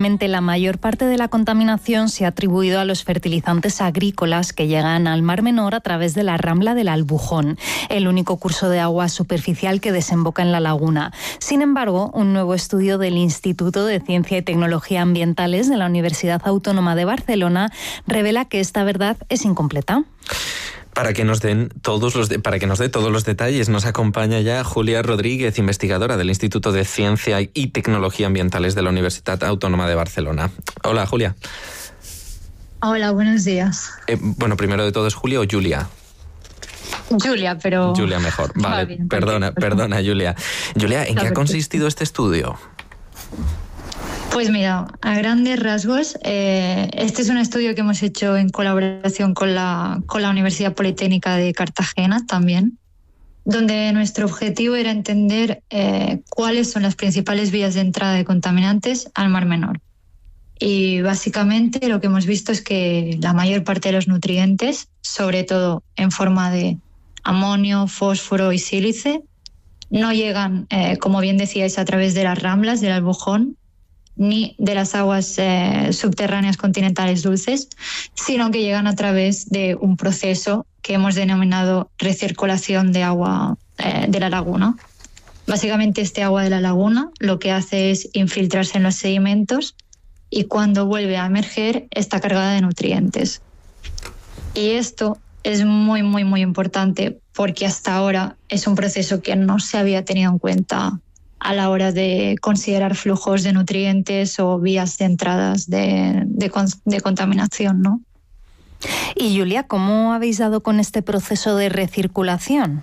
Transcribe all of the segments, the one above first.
Históricamente, la mayor parte de la contaminación se ha atribuido a los fertilizantes agrícolas que llegan al Mar Menor a través de la rambla del Albujón, el único curso de agua superficial que desemboca en la laguna. Sin embargo, un nuevo estudio del Instituto de Ciencia y Tecnología Ambientales de la Universidad Autónoma de Barcelona revela que esta verdad es incompleta. Para que nos dé todos los detalles, nos acompaña ya Julia Rodríguez, investigadora del Instituto de Ciencia y Tecnología Ambientales de la Universidad Autónoma de Barcelona. Hola, Julia. Hola, buenos días. Bueno, primero de todo, ¿es Julia o Julia? Julia, pero... Julia mejor. Vale, bien, perdona, Julia. Julia, ¿en qué ha consistido este estudio? Pues mira, a grandes rasgos, este es un estudio que hemos hecho en colaboración con la Universidad Politécnica de Cartagena también, donde nuestro objetivo era entender cuáles son las principales vías de entrada de contaminantes al Mar Menor. Y básicamente lo que hemos visto es que la mayor parte de los nutrientes, sobre todo en forma de amonio, fósforo y sílice, no llegan, como bien decíais, a través de las ramblas del Albujón, ni de las aguas subterráneas continentales dulces, sino que llegan a través de un proceso que hemos denominado recirculación de agua de la laguna. Básicamente este agua de la laguna lo que hace es infiltrarse en los sedimentos y cuando vuelve a emerger está cargada de nutrientes. Y esto es muy, muy, muy importante porque hasta ahora es un proceso que no se había tenido en cuenta a la hora de considerar flujos de nutrientes o vías de entradas de contaminación, ¿no? Y Julia, ¿cómo habéis dado con este proceso de recirculación?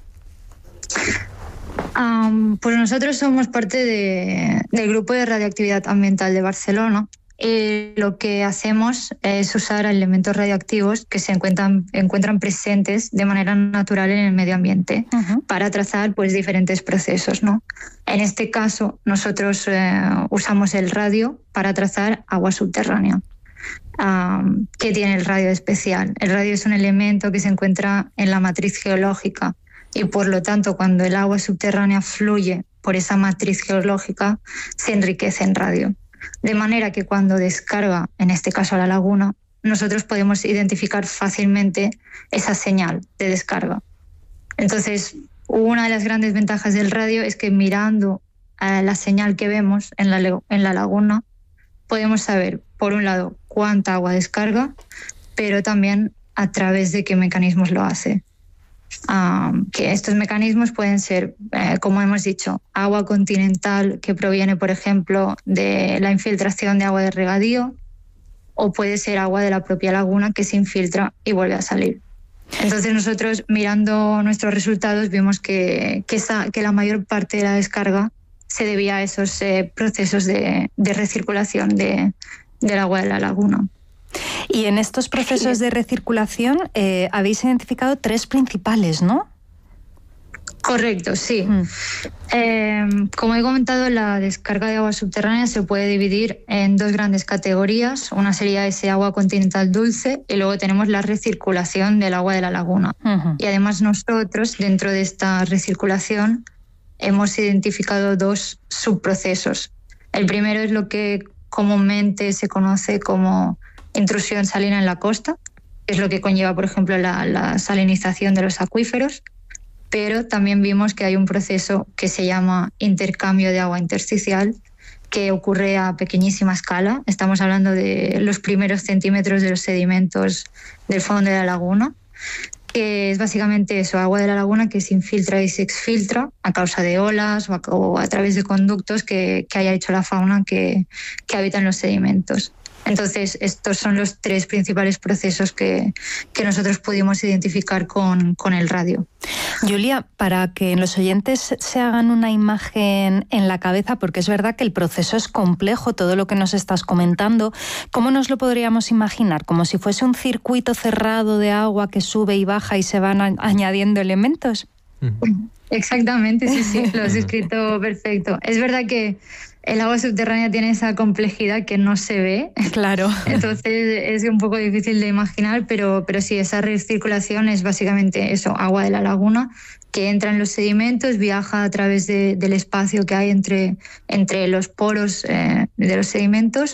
Pues nosotros somos parte del Grupo de Radioactividad Ambiental de Barcelona. Lo que hacemos es usar elementos radioactivos que se encuentran presentes de manera natural en el medio ambiente para trazar pues diferentes procesos, ¿no? En este caso, nosotros usamos el radio para trazar agua subterránea. ¿Qué tiene el radio especial? El radio es un elemento que se encuentra en la matriz geológica y por lo tanto cuando el agua subterránea fluye por esa matriz geológica se enriquece en radio. De manera que cuando descarga, en este caso a la laguna, nosotros podemos identificar fácilmente esa señal de descarga. Entonces, una de las grandes ventajas del radio es que mirando la señal que vemos en la laguna, podemos saber, por un lado, cuánta agua descarga, pero también a través de qué mecanismos lo hace. Que estos mecanismos pueden ser, como hemos dicho, agua continental que proviene, por ejemplo, de la infiltración de agua de regadío, o puede ser agua de la propia laguna que se infiltra y vuelve a salir. Entonces nosotros, mirando nuestros resultados, vimos que la mayor parte de la descarga se debía a esos procesos de recirculación del agua de la laguna. Y en estos procesos de recirculación habéis identificado 3 principales, ¿no? Correcto, sí. Como he comentado, la descarga de agua subterránea se puede dividir en 2 grandes categorías. Una sería ese agua continental dulce y luego tenemos la recirculación del agua de la laguna. Y además nosotros, dentro de esta recirculación, hemos identificado 2 subprocesos. El primero es lo que comúnmente se conoce como intrusión salina en la costa, que es lo que conlleva, por ejemplo, la salinización de los acuíferos, pero también vimos que hay un proceso que se llama intercambio de agua intersticial, que ocurre a pequeñísima escala. Estamos hablando de los primeros centímetros de los sedimentos del fondo de la laguna, que es básicamente eso, agua de la laguna que se infiltra y se exfiltra a causa de olas o a través de conductos que haya hecho la fauna que habita en los sedimentos. Entonces, estos son los 3 principales procesos que nosotros pudimos identificar con el radio. Julia, para que los oyentes se hagan una imagen en la cabeza, porque es verdad que el proceso es complejo, todo lo que nos estás comentando, ¿cómo nos lo podríamos imaginar? ¿Como si fuese un circuito cerrado de agua que sube y baja y se van añadiendo elementos? Exactamente, sí, lo has descrito perfecto. Es verdad que el agua subterránea tiene esa complejidad que no se ve. Claro. Entonces es un poco difícil de imaginar, pero sí, esa recirculación es básicamente eso, agua de la laguna que entra en los sedimentos, viaja a través del espacio que hay entre los poros de los sedimentos